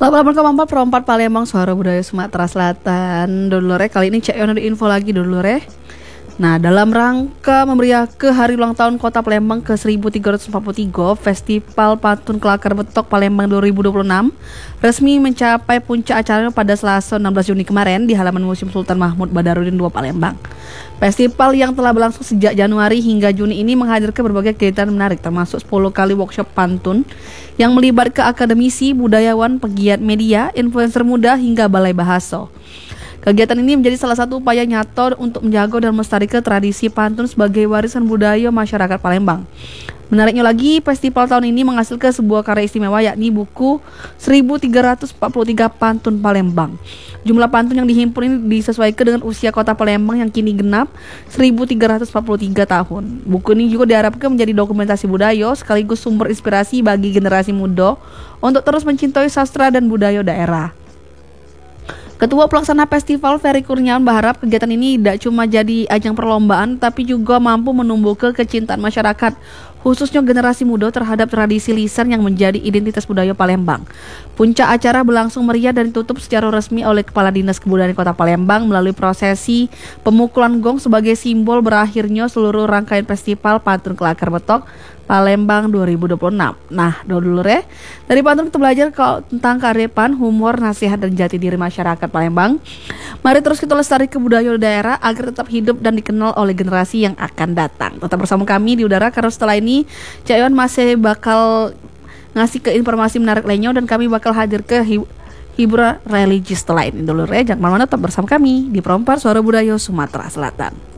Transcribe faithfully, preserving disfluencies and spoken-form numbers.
delapan puluh koma empat perempat Palembang, suara budaya Sumatera Selatan. Dulure, kali ini Cek Yon ada info lagi dulure. Nah, dalam rangka memeriahkan hari ulang tahun Kota Palembang ke seribu tiga ratus empat puluh tiga, Festival Pantun Kelakar Betok Palembang dua ribu dua puluh enam resmi mencapai puncak acaranya pada Selasa enam belas Juni kemarin di halaman Museum Sultan Mahmud Badarudin dua Palembang. Festival yang telah berlangsung sejak Januari hingga Juni ini menghadirkan berbagai kegiatan menarik, termasuk sepuluh kali workshop pantun yang melibatkan akademisi, budayawan, pegiat media, influencer muda hingga balai bahasa. Kegiatan ini menjadi salah satu upaya nyata untuk menjaga dan melestarikan tradisi pantun sebagai warisan budaya masyarakat Palembang. Menariknya lagi, festival tahun ini menghasilkan sebuah karya istimewa, yakni buku seribu tiga ratus empat puluh tiga Pantun Palembang. Jumlah pantun yang dihimpun ini disesuaikan dengan usia Kota Palembang yang kini genap seribu tiga ratus empat puluh tiga tahun. Buku ini juga diharapkan menjadi dokumentasi budaya sekaligus sumber inspirasi bagi generasi muda untuk terus mencintai sastra dan budaya daerah. Ketua Pelaksana Festival Ferry Kurniawan berharap kegiatan ini tidak cuma jadi ajang perlombaan, tapi juga mampu menumbuhkan kecintaan masyarakat, khususnya generasi muda terhadap tradisi lisan yang menjadi identitas budaya Palembang. Puncak acara berlangsung meriah dan ditutup secara resmi oleh Kepala Dinas Kebudayaan Kota Palembang melalui prosesi pemukulan gong sebagai simbol berakhirnya seluruh rangkaian Festival Pantun Kelakar Betok Palembang dua ribu dua puluh enam. Nah, dulu ya. Dari pantun kita belajar tentang kearifan, humor, nasihat dan jati diri masyarakat Palembang. Mari terus kita lestarikan budaya daerah agar tetap hidup dan dikenal oleh generasi yang akan datang. Tetap bersama kami di udara karena setelah ini Cak Yon masih bakal ngasih ke informasi menarik lainnya dan kami bakal hadir ke hi- hiburan religi setelah ini dulu ya. Jangan kemana-mana, tetap bersama kami di Perompak Suara Budaya Sumatera Selatan.